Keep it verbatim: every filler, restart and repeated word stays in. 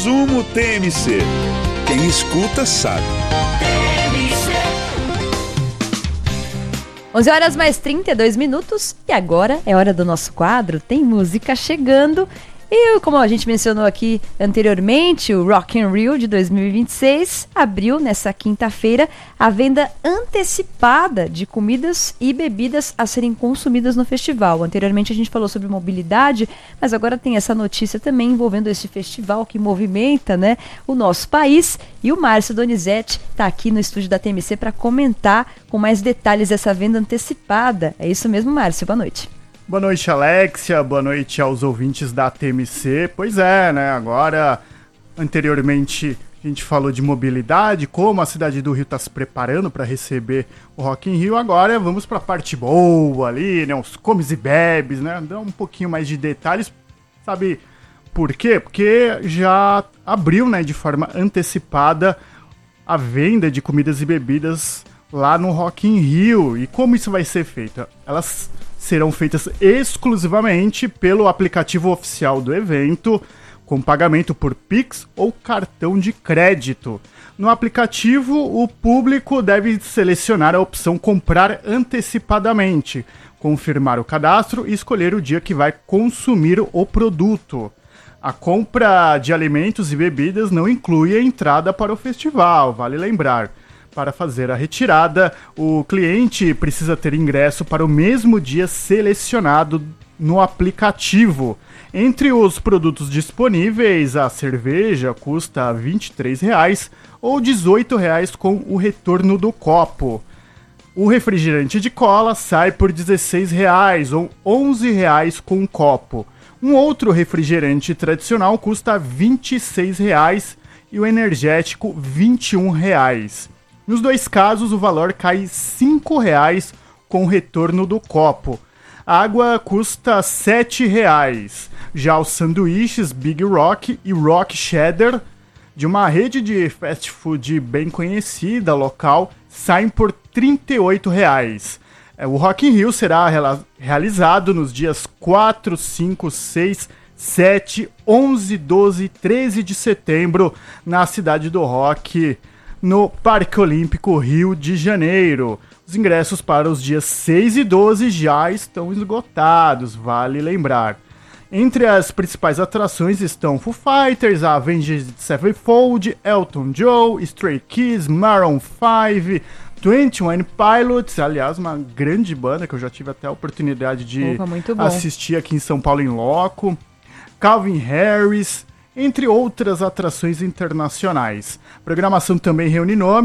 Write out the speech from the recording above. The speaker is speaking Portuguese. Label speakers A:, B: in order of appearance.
A: Resumo T M C. Quem escuta sabe.
B: onze horas mais trinta e dois minutos e agora é hora do nosso quadro Tem Música Chegando. E como a gente mencionou aqui anteriormente, o Rock in Rio de dois mil e vinte e seis abriu nessa quinta-feira a venda antecipada de comidas e bebidas a serem consumidas no festival. Anteriormente a gente falou sobre mobilidade, mas agora tem essa notícia também envolvendo esse festival que movimenta, né, o nosso país. E o Márcio Donizete está aqui no estúdio da T M C para comentar com mais detalhes essa venda antecipada. É isso mesmo, Márcio. Boa noite.
C: Boa noite, Alexia. Boa noite aos ouvintes da T M C. Pois é, né? Agora, anteriormente, a gente falou de mobilidade, como a cidade do Rio está se preparando para receber o Rock in Rio. Agora vamos para a parte boa ali, né? Os comes e bebes, né? Dá um pouquinho mais de detalhes. Sabe por quê? Porque já abriu, né, de forma antecipada a venda de comidas e bebidas lá no Rock in Rio. E como isso vai ser feito? Elas serão feitas exclusivamente pelo aplicativo oficial do evento, com pagamento por Pix ou cartão de crédito. No aplicativo, o público deve selecionar a opção comprar antecipadamente, confirmar o cadastro e escolher o dia que vai consumir o produto. A compra de alimentos e bebidas não inclui a entrada para o festival, vale lembrar. Para fazer a retirada, o cliente precisa ter ingresso para o mesmo dia selecionado no aplicativo. Entre os produtos disponíveis, a cerveja custa vinte e três reais ou dezoito reais com o retorno do copo. O refrigerante de cola sai por dezesseis reais ou onze reais com o copo. Um outro refrigerante tradicional custa vinte e seis reais e o energético vinte e um reais. Nos dois casos, o valor cai cinco reais com o retorno do copo. A água custa sete reais. Já os sanduíches Big Rock e Rock Cheddar, de uma rede de fast food bem conhecida local, saem por trinta e oito reais. O Rock in Rio será realizado nos dias quatro, cinco, seis, sete, onze, doze e treze de setembro na Cidade do Rock, no Parque Olímpico Rio de Janeiro. Os ingressos para os dias seis e doze já estão esgotados, vale lembrar. Entre as principais atrações estão Foo Fighters, Avenged Sevenfold, Elton John, Stray Kids, Maroon five, Twenty One Pilots, aliás, uma grande banda que eu já tive até a oportunidade de
B: Opa,
C: assistir aqui em São Paulo em loco, Calvin Harris, entre outras atrações internacionais. A programação também reúne nomes